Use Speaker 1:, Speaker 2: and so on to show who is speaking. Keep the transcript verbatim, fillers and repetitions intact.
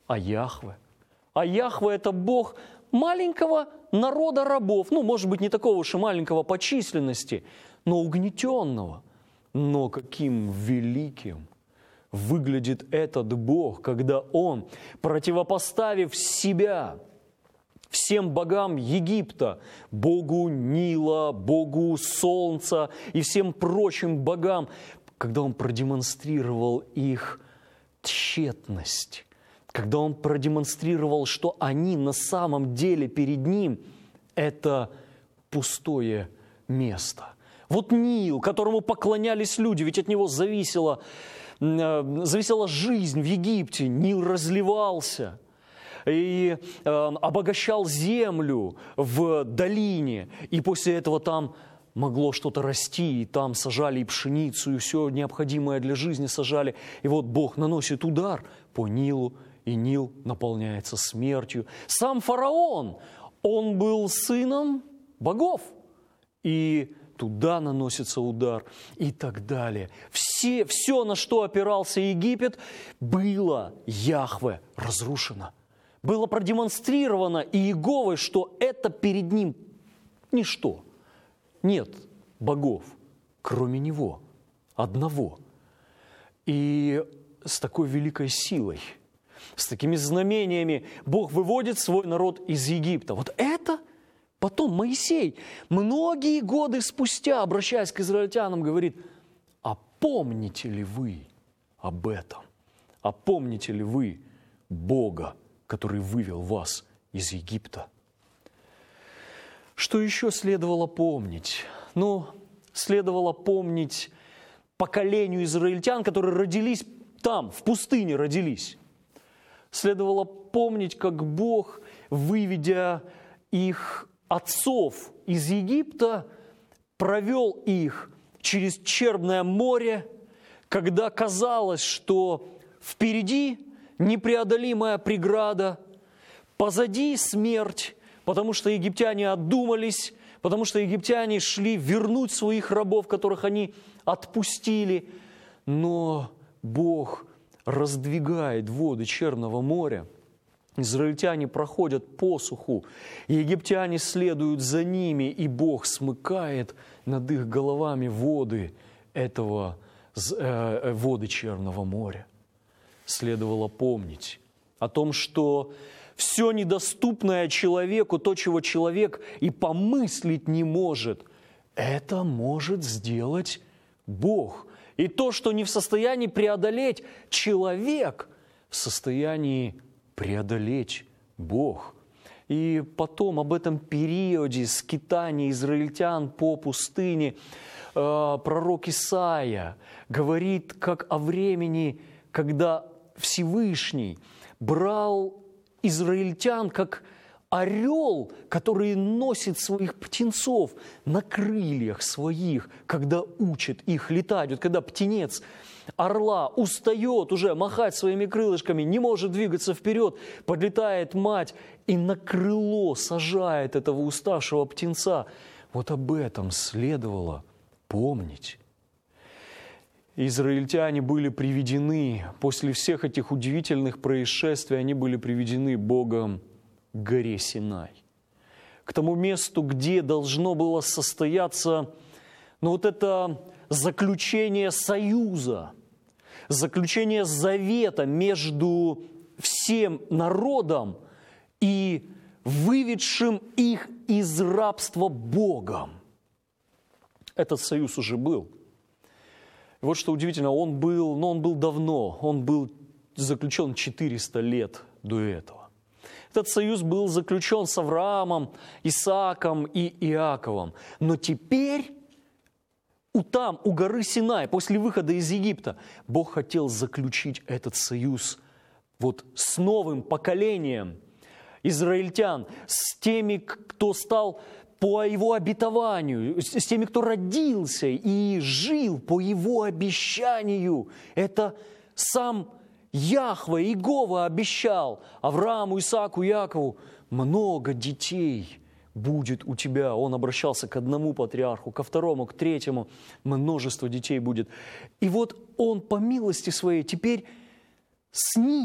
Speaker 1: а Яхве. А Яхве – это Бог маленького народа рабов, ну, может быть, не такого уж и маленького по численности, но угнетенного. Но каким великим выглядит этот Бог, когда Он, противопоставив себя всем богам Египта, Богу Нила, Богу Солнца и всем прочим богам, когда Он продемонстрировал их тщетность, когда Он продемонстрировал, что они на самом деле перед Ним – это пустое место. Вот Нил, которому поклонялись люди, ведь от него зависела, зависела жизнь в Египте. Нил разливался и э, обогащал землю в долине, и после этого там могло что-то расти, и там сажали и пшеницу, и все необходимое для жизни сажали. И вот Бог наносит удар по Нилу, и Нил наполняется смертью. Сам фараон, он был сыном богов, и туда наносится удар, и так далее. Все, все, на что опирался Египет, было Яхве разрушено. Было продемонстрировано Иеговой, что это перед ним ничто. Нет богов, кроме Него, одного. И с такой великой силой, с такими знамениями Бог выводит свой народ из Египта. Вот это потом Моисей, многие годы спустя, обращаясь к израильтянам, говорит: а помните ли вы об этом? А помните ли вы Бога, который вывел вас из Египта? Что еще следовало помнить? Ну, следовало помнить поколению израильтян, которые родились там, в пустыне родились. Следовало помнить, как Бог, выведя их отцов из Египта, провел их через Черное море, когда казалось, что впереди непреодолимая преграда, позади смерть, потому что египтяне отдумались, потому что египтяне шли вернуть своих рабов, которых они отпустили. Но Бог раздвигает воды Черного моря. Израильтяне проходят посуху, египтяне следуют за ними, и Бог смыкает над их головами воды этого, э, воды Черного моря. Следовало помнить о том, что все недоступное человеку, то, чего человек и помыслить не может, это может сделать Бог. И то, что не в состоянии преодолеть человек, в состоянии преодолеть Бог. И потом об этом периоде скитания израильтян по пустыне э, пророк Исаия говорит как о времени, когда Всевышний брал израильтян как орел, который носит своих птенцов на крыльях своих, когда учит их летать. Вот когда птенец орла устает уже махать своими крылышками, не может двигаться вперед, подлетает мать и на крыло сажает этого уставшего птенца. Вот об этом следовало помнить. Израильтяне были приведены, после всех этих удивительных происшествий, они были приведены Богом к горе Синай, к тому месту, где должно было состояться, ну, вот это заключение союза, заключение завета между всем народом и выведшим их из рабства Богом. Этот союз уже был. И вот что удивительно, он был, но он был давно, он был заключен четыреста лет до этого. Этот союз был заключен с Авраамом, Исааком и Иаковом. Но теперь у там, у горы Синай, после выхода из Египта, Бог хотел заключить этот союз вот с новым поколением израильтян, с теми, кто стал по Его обетованию, с теми, кто родился и жил по Его обещанию. Это сам Яхве, Иегова обещал Аврааму, Исааку, Якову: много детей будет у тебя. Он обращался к одному патриарху, ко второму, к третьему. Множество детей будет. И вот он по милости своей теперь с ним